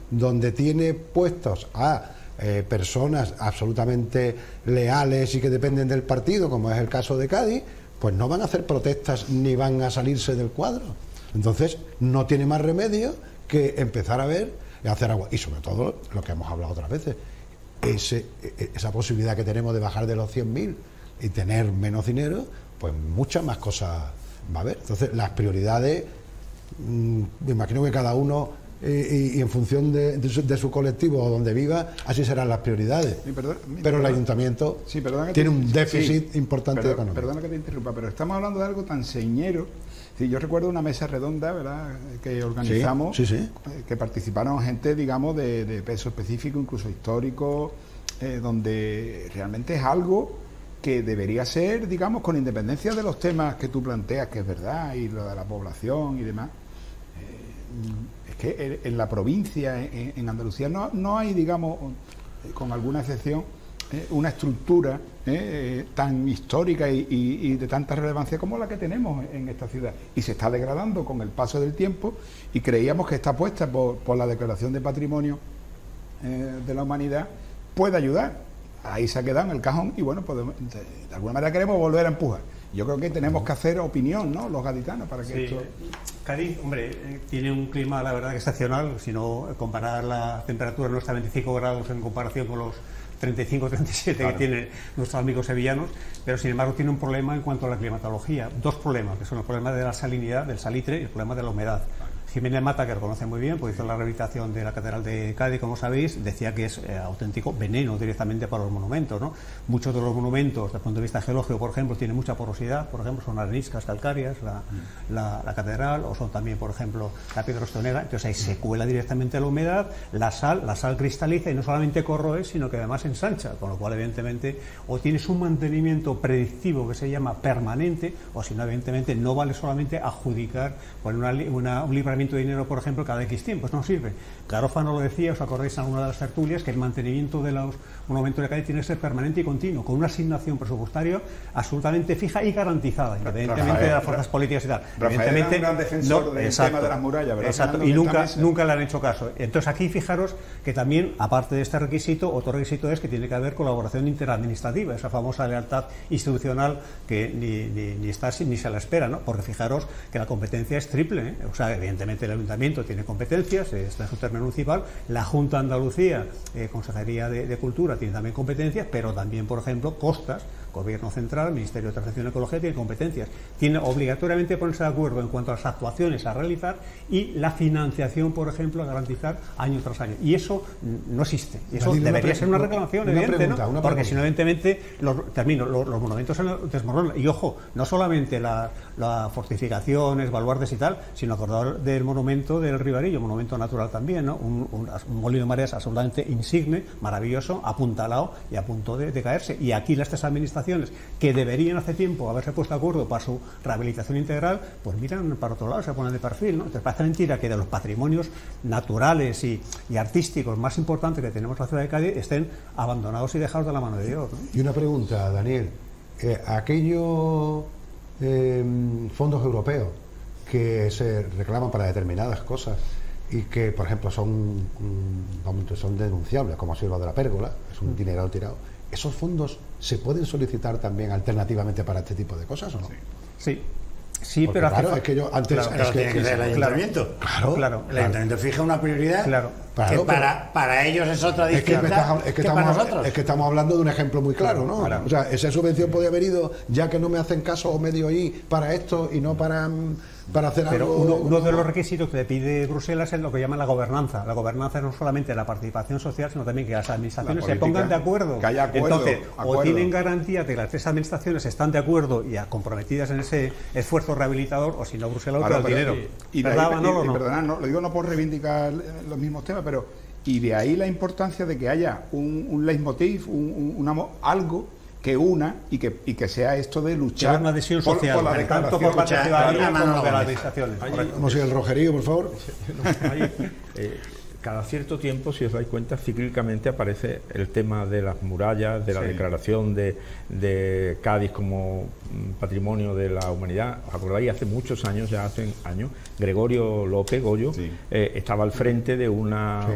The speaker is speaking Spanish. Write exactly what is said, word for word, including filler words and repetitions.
donde tiene puestos a eh, personas absolutamente leales y que dependen del partido, como es el caso de Cádiz, pues no van a hacer protestas ni van a salirse del cuadro. Entonces no tiene más remedio que empezar a ver y hacer agua. Y sobre todo, lo que hemos hablado otras veces, ese, esa posibilidad que tenemos de bajar de los cien mil y tener menos dinero, pues muchas más cosas va a haber. Entonces las prioridades, mmm, me imagino que cada uno y, y en función de, de, su, de su colectivo o donde viva, así serán las prioridades. Sí, perdón, pero perdón, el ayuntamiento sí, tiene te, un déficit sí, importante perdón, económico. Perdona que te interrumpa, pero estamos hablando de algo tan señero. Sí, yo recuerdo una mesa redonda, ¿verdad?, que organizamos, sí, sí, sí. que participaron gente, digamos, de, de peso específico, incluso histórico, eh, donde realmente es algo que debería ser, digamos, con independencia de los temas que tú planteas, que es verdad, y lo de la población y demás. Eh, es que en la provincia, en, en Andalucía, no, no hay, digamos, con alguna excepción, eh, una estructura eh, tan histórica y, y, y de tanta relevancia como la que tenemos en esta ciudad. Y se está degradando con el paso del tiempo, y creíamos que esta apuesta por, por la Declaración de Patrimonio eh, de la Humanidad puede ayudar. Ahí se ha quedado en el cajón y bueno, podemos, de alguna manera queremos volver a empujar. Yo creo que tenemos que hacer opinión, ¿no?, los gaditanos, para que sí. esto... Cádiz, hombre, eh, tiene un clima, la verdad, que excepcional. Si no, comparar la temperatura nuestra a veinticinco grados en comparación con los treinta y cinco, treinta y siete claro. que tienen nuestros amigos sevillanos, pero sin embargo tiene un problema en cuanto a la climatología. Dos problemas, que son el problema de la salinidad, del salitre, y el problema de la humedad. Jiménez Mata, que lo conoce muy bien, pues hizo la rehabilitación de la Catedral de Cádiz, como sabéis, decía que es eh, auténtico veneno directamente para los monumentos, ¿no? Muchos de los monumentos, desde el punto de vista geológico, por ejemplo, tienen mucha porosidad, por ejemplo, son areniscas calcáreas, la, mm. la, la catedral, o son también, por ejemplo, la piedra ostonera, entonces ahí se cuela directamente la humedad, la sal, la sal cristaliza y no solamente corroe, sino que además ensancha, con lo cual, evidentemente, o tienes un mantenimiento predictivo que se llama permanente, o si no, evidentemente, no vale solamente adjudicar por una, una, un libramiento de dinero, por ejemplo, cada X tiempo, pues no sirve. Garófano lo decía, os acordáis en alguna de las tertulias, que el mantenimiento de los monumentos de Cádiz tiene que ser permanente y continuo, con una asignación presupuestaria absolutamente fija y garantizada, independientemente Rafael, de las fuerzas políticas y tal. Rafael evidentemente, era un gran defensor no, del exacto, tema de las murallas, ¿verdad? Exacto, y nunca, nunca le han hecho caso. Entonces aquí fijaros que también, aparte de este requisito, otro requisito es que tiene que haber colaboración interadministrativa, esa famosa lealtad institucional que ni, ni, ni está ni se la espera, ¿no? Porque fijaros que la competencia es triple, ¿eh? O sea, evidentemente el Ayuntamiento tiene competencias, es la Junta Municipal, la Junta de Andalucía, eh, Consejería de, de Cultura, tiene también competencias, pero también, por ejemplo, Costas, Gobierno Central, Ministerio de Transición y Ecología, tiene competencias. Tiene obligatoriamente ponerse de acuerdo en cuanto a las actuaciones a realizar y la financiación, por ejemplo, a garantizar año tras año. Y eso no existe. Y eso debería ser una reclamación, una evidente, pregunta, ¿no? Porque si no, evidentemente, los, termino, los, los monumentos se desmoronan. Y ojo, no solamente las la fortificaciones, baluartes y tal, sino acordar del monumento del Ribarillo, monumento natural también, ¿no? Un, un, un molino de mareas absolutamente insigne, maravilloso, apuntalado y a punto de, de caerse. Y aquí las tres administraciones que deberían hace tiempo haberse puesto de acuerdo para su rehabilitación integral, pues miran para otro lado, se ponen de perfil, ¿no? Te parece mentira que de los patrimonios naturales y, y artísticos más importantes que tenemos en la ciudad de Cádiz estén abandonados y dejados de la mano de Dios, ¿no? Y una pregunta, Daniel, eh, aquellos eh, fondos europeos que se reclaman para determinadas cosas y que, por ejemplo, son, son denunciables, como ha sido lo de la pérgola, es un dinero tirado, ¿esos fondos se pueden solicitar también alternativamente para este tipo de cosas o no? Sí, sí, sí. Porque, pero claro, es que yo antes claro, es que, tiene que ser el ayuntamiento. Claro, claro. El ayuntamiento fija una prioridad claro, claro, que para, para ellos es otra distinta es que, estás, es que, que estamos, para nosotros. Es que estamos hablando de un ejemplo muy claro, ¿no? Claro. O sea, esa subvención podría haber ido, ya que no me hacen caso o medio ahí para esto y no para... para hacer Pero algo... uno, uno de los requisitos que le pide Bruselas es lo que llama la gobernanza. La gobernanza no solamente la participación social, sino también que las administraciones política, se pongan de acuerdo. Que haya acuerdo. Entonces, acuerdo. o tienen garantía de que las tres administraciones están de acuerdo y comprometidas en ese esfuerzo rehabilitador, o si no, Bruselas Ahora, el pero, dinero. Y, y, ¿verdad, ahí, Manolo, y, no? Perdona, no, lo digo no por reivindicar los mismos temas, pero y de ahí la importancia de que haya un, un leitmotiv, un, un, una, algo que una y que, y que sea esto de luchar una adhesión social, por, por la tanto por parte de la ciudadanía como de las administraciones. Vamos a ir al Rogerío, por favor. Hay, eh, cada cierto tiempo, si os dais cuenta, cíclicamente aparece el tema de las murallas, de la sí. declaración de, de Cádiz como patrimonio de la humanidad. ¿Os acordáis? Hace muchos años, ya hace años, Gregorio López Goyo sí. eh, estaba al frente de una, sí.